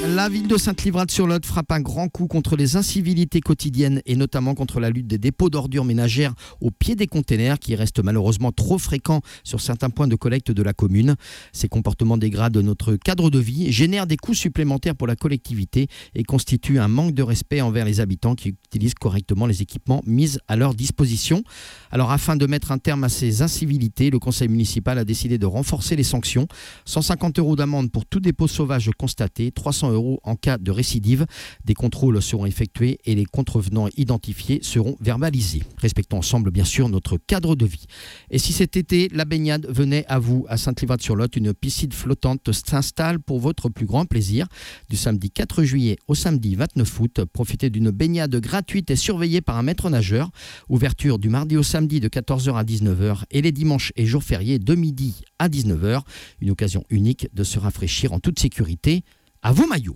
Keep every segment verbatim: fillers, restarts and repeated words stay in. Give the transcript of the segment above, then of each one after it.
La ville de Sainte-Livrade-sur-Lot frappe un grand coup contre les incivilités quotidiennes et notamment contre la lutte des dépôts d'ordures ménagères au pied des containers qui restent malheureusement trop fréquents sur certains points de collecte de la commune. Ces comportements dégradent notre cadre de vie, génèrent des coûts supplémentaires pour la collectivité et constituent un manque de respect envers les habitants qui utilisent correctement les équipements mis à leur disposition. Alors afin de mettre un terme à ces incivilités, le conseil municipal a décidé de renforcer les sanctions. cent cinquante euros d'amende pour tout dépôt sauvage constaté, trois cents euros en cas de récidive. Des contrôles seront effectués et les contrevenants identifiés seront verbalisés. Respectons ensemble, bien sûr, notre cadre de vie. Et si cet été, la baignade venait à vous, à Sainte-Livrade-sur-Lot, une piscine flottante s'installe pour votre plus grand plaisir. Du samedi quatre juillet au samedi vingt-neuf août, profitez d'une baignade gratuite et surveillée par un maître nageur. Ouverture du mardi au samedi de quatorze heures à dix-neuf heures et les dimanches et jours fériés de midi à dix-neuf heures. Une occasion unique de se rafraîchir en toute sécurité. À vos maillots.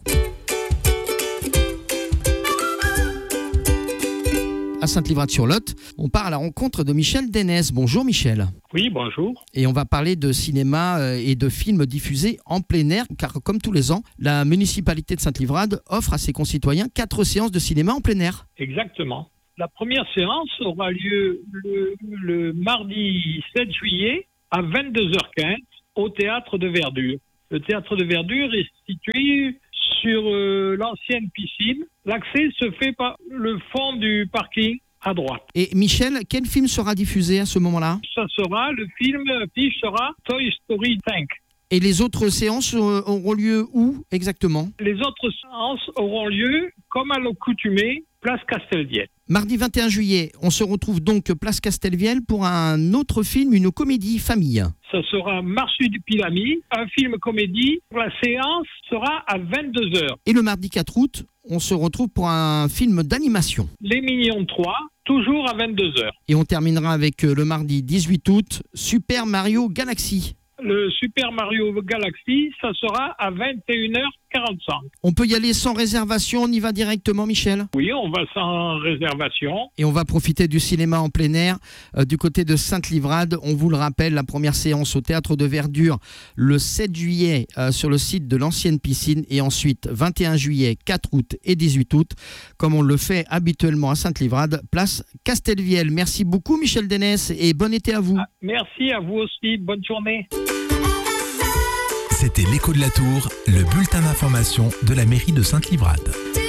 À Sainte-Livrade-sur-Lot, on part à la rencontre de Michel Denès. Bonjour Michel. Oui, bonjour. Et on va parler de cinéma et de films diffusés en plein air, car comme tous les ans, la municipalité de Sainte-Livrade offre à ses concitoyens quatre séances de cinéma en plein air. Exactement. La première séance aura lieu le, le mardi sept juillet à vingt-deux heures quinze au Théâtre de Verdure. Le Théâtre de Verdure est situé sur euh, l'ancienne piscine. L'accès se fait par le fond du parking à droite. Et Michel, quel film sera diffusé à ce moment-là ? Ça sera, le film affiche sera Toy Story cinq. Et les autres séances auront lieu où exactement ? Les autres séances auront lieu, comme à l'accoutumée, place Castelvielle. Mardi vingt et un juillet, on se retrouve donc place Castelvielle pour un autre film, une comédie famille. Ça sera Marsupilami, un film comédie. La séance sera à vingt-deux heures. Et le mardi quatre août, on se retrouve pour un film d'animation. Les Mignons trois, toujours à vingt-deux heures. Et on terminera avec le mardi dix-huit août, Super Mario Galaxy. Le Super Mario Galaxy, ça sera à vingt et une heures quarante-cinq. On peut y aller sans réservation, on y va directement Michel ? Oui, on va sans réservation. Et on va profiter du cinéma en plein air euh, du côté de Sainte-Livrade. On vous le rappelle, la première séance au Théâtre de Verdure le sept juillet euh, sur le site de l'ancienne piscine et ensuite vingt et un juillet, quatre août et dix-huit août, comme on le fait habituellement à Sainte-Livrade, place Castelvielle. Merci beaucoup Michel Denès et bon été à vous. Ah, merci à vous aussi, bonne journée. C'était l'Écho de la Tour, le bulletin d'information de la mairie de Sainte-Livrade.